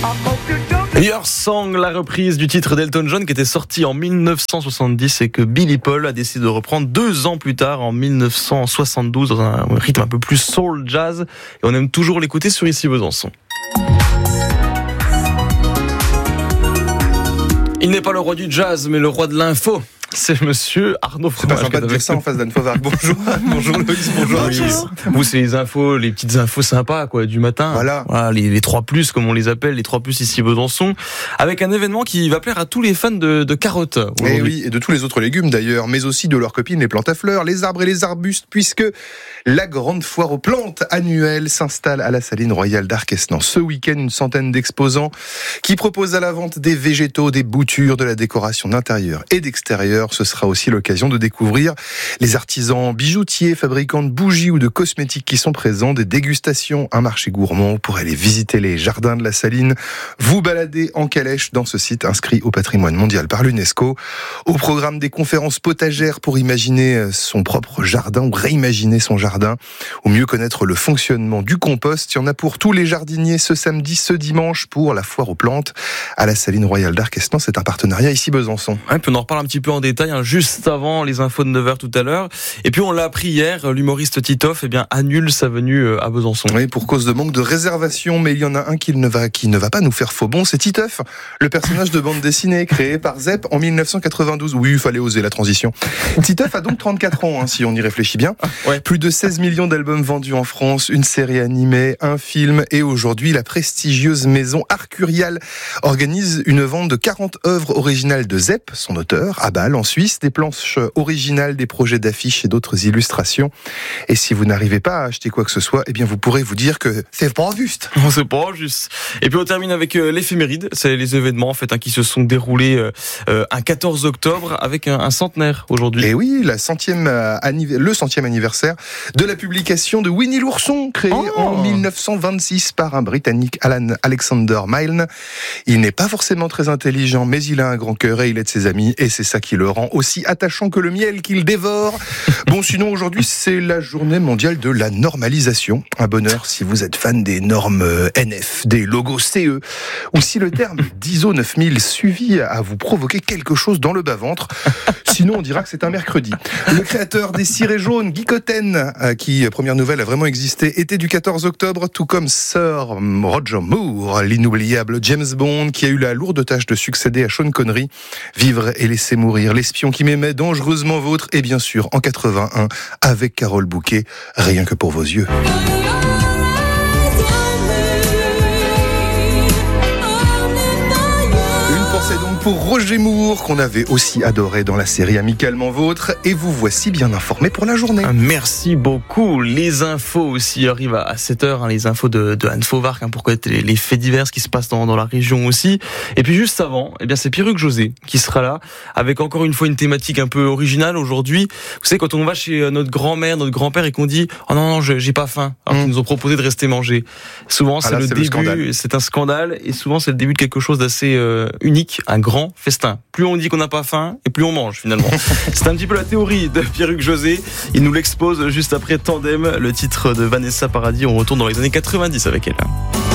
Your Song, la reprise du titre d'Elton John qui était sorti en 1970 et que Billy Paul a décidé de reprendre 2 ans plus tard en 1972 dans un rythme un peu plus soul jazz, et on aime toujours l'écouter sur Ici Besançon. Il n'est pas le roi du jazz mais le roi de l'info. C'est monsieur Arnaud Fromage. C'est pas sympa de dire ça en face d'Anne Fauvard. Bonjour. Bonjour Loïs, bonjour. Oui. Vous, c'est les infos, les petites infos sympas, quoi, du matin. Voilà, les 3+, comme on les appelle, les 3+ ici Besançon. Avec un événement qui va plaire à tous les fans de carottes. Et oui, et de tous les autres légumes d'ailleurs, mais aussi de leurs copines, les plantes à fleurs, les arbres et les arbustes, puisque la grande foire aux plantes annuelle s'installe à la Saline Royale d'Arquesnan. Ce week-end, une centaine d'exposants qui proposent à la vente des végétaux, des boutures, de la décoration d'intérieur et d'extérieur. Ce sera aussi l'occasion de découvrir les artisans bijoutiers, fabricants de bougies ou de cosmétiques qui sont présents, des dégustations, un marché gourmand pour aller visiter les jardins de la Saline, vous balader en calèche dans ce site inscrit au patrimoine mondial par l'UNESCO. Au programme des conférences potagères pour imaginer son propre jardin ou réimaginer son jardin, ou mieux connaître le fonctionnement du compost. Il y en a pour tous les jardiniers ce samedi, ce dimanche pour la foire aux plantes à la Saline Royale d'Arquesnan. C'est un partenariat ici Besançon. Ouais, puis on en reparle un petit peu en détail, juste avant les infos de 9h tout à l'heure. Et puis on l'a appris hier, l'humoriste Titoff annule sa venue à Besançon. Oui, pour cause de manque de réservation, mais il y en a un qui ne va pas nous faire faux bon, c'est Titeuf, le personnage de bande dessinée créé par Zep en 1992. Oui, il fallait oser la transition. Titeuf a donc 34 ans, si on y réfléchit bien. Ouais. Plus de 16 millions d'albums vendus en France, une série animée, un film, et aujourd'hui, la prestigieuse maison Arcurial organise une vente de 40 œuvres originales de Zep, son auteur, à Bâle, en Suisse, des planches originales, des projets d'affiches et d'autres illustrations. Et si vous n'arrivez pas à acheter quoi que ce soit, eh bien vous pourrez vous dire que c'est pas juste. C'est pas juste. Et puis on termine avec l'éphéméride. C'est les événements qui se sont déroulés un 14 octobre avec un centenaire aujourd'hui. Et oui, le 100e anniversaire de la publication de Winnie l'ourson, créé en 1926 par un Britannique, Alan Alexander Milne. Il n'est pas forcément très intelligent, mais il a un grand cœur et il aide ses amis, et c'est ça qui le rend aussi attachant que le miel qu'il dévore. Bon, sinon aujourd'hui c'est la journée mondiale de la normalisation. Un bonheur si vous êtes fan des normes NF, des logos CE, ou si le terme d'ISO 9000 suffit à vous provoquer quelque chose dans le bas-ventre. Sinon on dira que c'est un mercredi. Le créateur des cirés jaunes, Guy Cotten, qui, première nouvelle, a vraiment existé, était du 14 octobre, tout comme Sir Roger Moore, l'inoubliable James Bond, qui a eu la lourde tâche de succéder à Sean Connery. Vivre et laisser mourir, l'espion qui m'aimait, dangereusement vôtre, et bien sûr en 81 avec Carole Bouquet, rien que pour vos yeux. C'est donc pour Roger Moore, qu'on avait aussi adoré dans la série Amicalement Vôtre, et vous voici bien informés pour la journée. Merci beaucoup. Les infos aussi arrivent à 7h, les infos de Anne Fauvard, pour connaître les faits divers qui se passent dans la région aussi. Et puis juste avant, c'est Pierruc José qui sera là, avec encore une fois une thématique un peu originale aujourd'hui. Vous savez, quand on va chez notre grand-mère, notre grand-père, et qu'on dit « Oh non, j'ai pas faim », alors qu'ils nous ont proposé de rester manger. Souvent, c'est le début, c'est un scandale, et souvent c'est le début de quelque chose d'assez unique. Un grand festin. Plus on dit qu'on n'a pas faim, et plus on mange finalement. C'est un petit peu la théorie de Pierruc José. Il nous l'expose juste après Tandem, le titre de Vanessa Paradis. On retourne dans les années 90 avec elle.